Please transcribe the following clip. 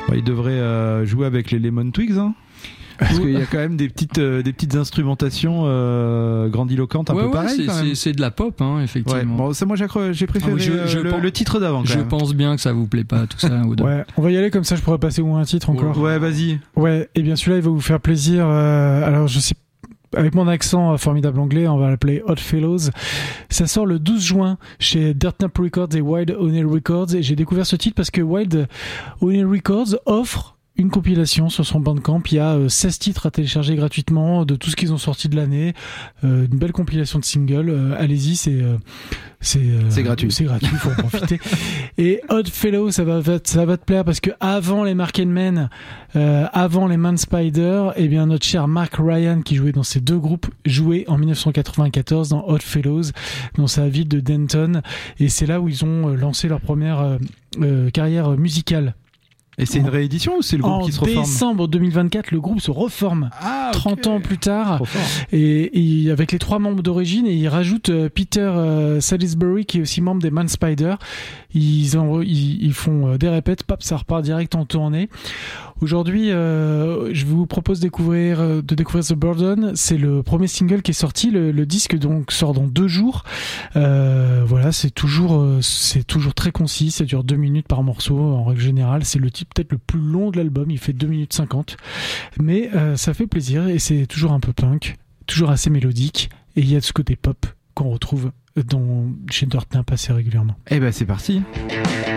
Il devrait jouer avec les Lemon Twigs, hein. Parce qu'il y a quand même des petites instrumentations grandiloquentes, un peu pareilles. C'est de la pop, hein, effectivement. Ouais. Bon, ça, moi, j'ai préféré le titre d'avant. Je pense bien que ça vous plaît pas, tout ça. Ouais, on va y aller comme ça, je pourrais passer un titre encore. Ouais, vas-y. Ouais, et bien celui-là, il va vous faire plaisir. Alors, je sais, avec mon accent formidable anglais, on va l'appeler Odd Fellows. Ça sort le 12 juin chez Dirt Nap Records et Wild O'Neill Records. Et j'ai découvert ce titre parce que Wild O'Neill Records offre une compilation sur son Bandcamp. Il y a 16 titres à télécharger gratuitement de tout ce qu'ils ont sorti de l'année. Une belle compilation de singles. Allez-y, c'est gratuit. C'est gratuit, faut en profiter. Et Odd Fellow, ça va te plaire parce que avant les Mark Men, avant les Man Spider, eh bien notre cher Mark Ryan qui jouait dans ces deux groupes jouait en 1994 dans Odd Fellows dans sa ville de Denton, et c'est là où ils ont lancé leur première carrière musicale. Et c'est une réédition ou c'est le groupe qui se reforme ? En décembre 2024, le groupe se reforme. 30 ans plus tard. Et avec les 3 membres d'origine, et ils rajoutent Peter Salisbury, qui est aussi membre des Man Spider. Ils font des répètes, ça repart direct en tournée. Aujourd'hui, je vous propose de découvrir The Burden. C'est le premier single qui est sorti. Le disque donc sort dans 2 jours. Voilà, c'est toujours très concis. Ça dure 2 minutes par morceau en règle générale. C'est le type peut-être le plus long de l'album. Il fait 2 minutes 50. Mais ça fait plaisir et c'est toujours un peu punk, toujours assez mélodique. Et il y a de ce côté pop qu'on retrouve chez Dirt Nap assez régulièrement. Eh ben c'est parti.